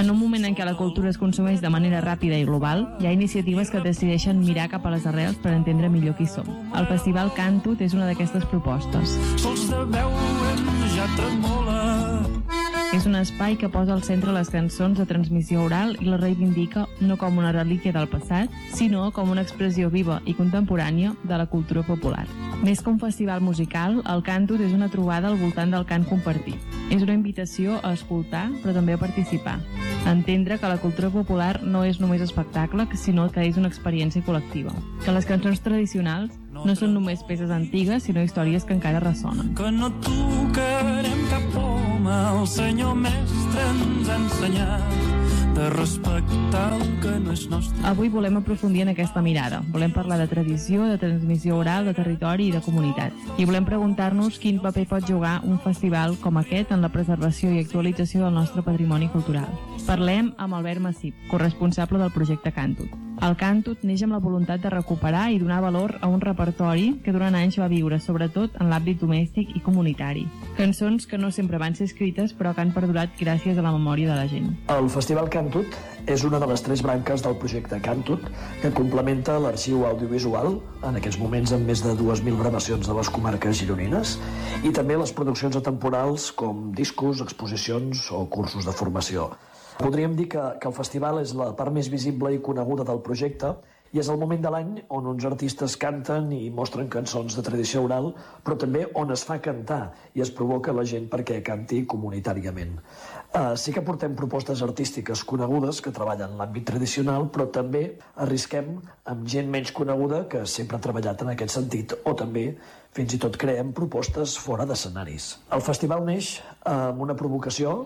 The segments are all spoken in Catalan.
En un moment en què la cultura es consumeix de manera ràpida i global, hi ha iniciatives que decideixen mirar cap a les arrels per entendre millor qui som. El Festival Cantut és una d'aquestes propostes. Sols de veure'ns ja tremola. És un espai que posa al centre les cançons de transmissió oral i les reivindica no com una relíquia del passat, sinó com una expressió viva i contemporània de la cultura popular. Més que un festival musical, el Cantut és una trobada al voltant del cant compartit. És una invitació a escoltar, però també a participar. A entendre que la cultura popular no és només espectacle, sinó que és una experiència col·lectiva. Que les cançons tradicionals no són només peces antigues, sinó històries que encara ressonen. Que no tocarem cap home, el senyor mestre ens ha ensenyat de respectar el que no és nostre. Avui volem aprofundir en aquesta mirada. Volem parlar de tradició, de transmissió oral, de territori i de comunitat. I volem preguntar-nos quin paper pot jugar un festival com aquest en la preservació i actualització del nostre patrimoni cultural. Parlem amb Albert Massip, corresponsable del projecte Cantut. El Cantut neix amb la voluntat de recuperar i donar valor a un repertori que durant anys va viure, sobretot en l'àmbit domèstic i comunitari. Cançons que no sempre van ser escrites, però que han perdurat gràcies a la memòria de la gent. El Festival Cantut és una de les 3 branques del projecte Cantut que complementa l'arxiu audiovisual, en aquests moments amb més de 2.000 gravacions de les comarques gironines, i també les produccions atemporals com discos, exposicions o cursos de formació. Podríem dir que el festival és la part més visible i coneguda del projecte i és el moment de l'any on uns artistes canten i mostren cançons de tradició oral, però també on es fa cantar i es provoca la gent perquè canti comunitàriament. Sí que portem propostes artístiques conegudes que treballen en l'àmbit tradicional, però també arrisquem amb gent menys coneguda que sempre ha treballat en aquest sentit, o també fins i tot creem propostes fora d'escenaris. El festival neix amb una provocació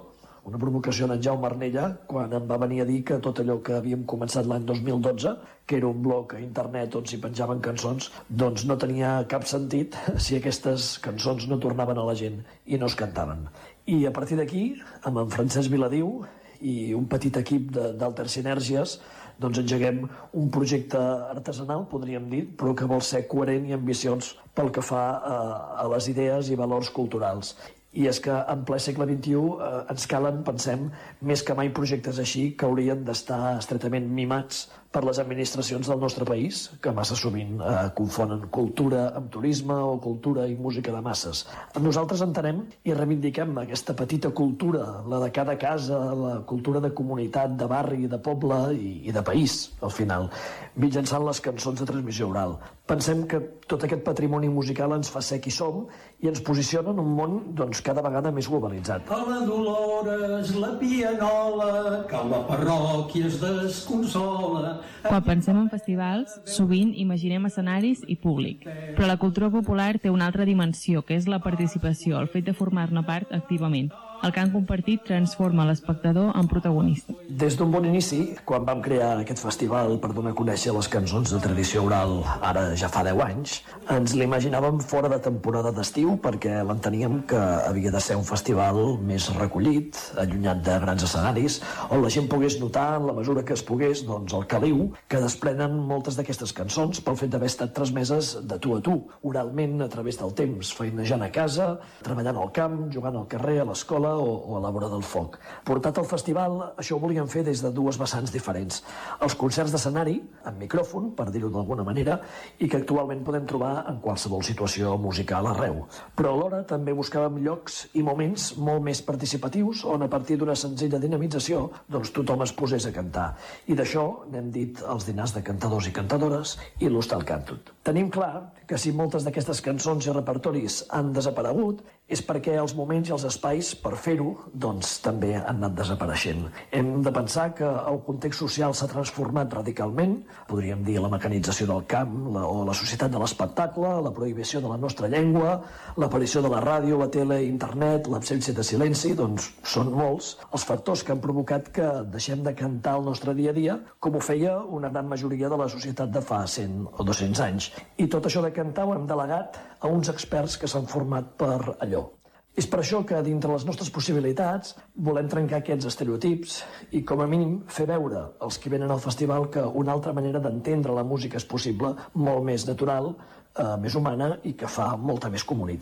en en Jaume Arnella, quan em va venir a dir que tot allò que havíem començat l'any 2012, que era un blog a internet on s'hi penjaven cançons, doncs no tenia cap sentit si aquestes cançons no tornaven a la gent i no es cantaven. I a partir d'aquí, amb en Francesc Viladiu i un petit equip d'Alter Sinergies, doncs engeguem un projecte artesanal, podríem dir, però que vol ser coherent i ambiciós pel que fa a les idees i valors culturals. I és que en ple segle XXI ens calen, pensem, més que mai projectes així que haurien d'estar estretament mimats per les administracions del nostre país, que massa sovint confonen cultura amb turisme o cultura i música de masses. Nosaltres entenem i reivindiquem aquesta petita cultura, la de cada casa, la cultura de comunitat, de barri, de poble i de país, al final, mitjançant les cançons de transmissió oral. Pensem que tot aquest patrimoni musical ens fa ser qui som i ens posiciona en un món cada vegada més globalitzat. A la Dolores, la pianola, que la parròquia es desconsola. Quan pensem en festivals, sovint imaginem escenaris i públic. Però la cultura popular té una altra dimensió, que és la participació, el fet de formar-ne part activament. El cant compartit transforma l'espectador en protagonista. Des d'un bon inici, quan vam crear aquest festival per donar a conèixer les cançons de tradició oral, ara ja fa 10 anys, ens l'imaginàvem fora de temporada d'estiu perquè l'enteníem que havia de ser un festival més recollit, allunyat de grans escenaris, on la gent pogués notar, en la mesura que es pogués, doncs el caliu que desprenen moltes d'aquestes cançons pel fet d'haver estat transmeses de tu a tu, oralment a través del temps, feinejant a casa, treballant al camp, jugant al carrer, a l'escola o a la vora del foc. Portat al festival, això ho volíem fer des de 2 vessants diferents. Els concerts d'escenari, amb micròfon, per dir-ho d'alguna manera, i que actualment podem trobar en qualsevol situació musical arreu. Però alhora també buscàvem llocs i moments molt més participatius on a partir d'una senzilla dinamització doncs tothom es posés a cantar. I d'això n'hem dit els dinars de cantadors i cantadores i l'Hostal Cantut. Tenim clar que si moltes d'aquestes cançons i repertoris han desaparegut és perquè els moments i els espais per fer-ho, doncs també han anat desapareixent. Hem de pensar que el context social s'ha transformat radicalment, podríem dir la mecanització del camp o la societat de l'espectacle, la prohibició de la nostra llengua, l'aparició de la ràdio, la tele, internet, l'absència de silenci, doncs són molts els factors que han provocat que deixem de cantar el nostre dia a dia, com ho feia una gran majoria de la societat de fa 100 o 200 anys. I tot això de cantar ho hem delegat a uns experts que s'han format per allò. És per això que, dintre les nostres possibilitats, volem trencar aquests estereotips i, com a mínim, fer veure als que venen al festival que una altra manera d'entendre la música és possible, molt més natural, més humana i que fa molta més comunitat.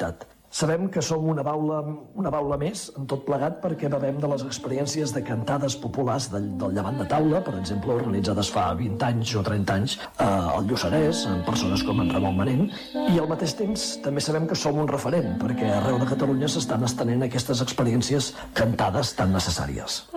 Sabem que som una baula més en tot plegat perquè bevem de les experiències de cantades populars del Llevant de Taula, per exemple, organitzades fa 20 anys o 30 anys al Lluçanès, amb persones com en Ramon Manent, i al mateix temps també sabem que som un referent, perquè arreu de Catalunya s'estan estenent aquestes experiències cantades tan necessàries.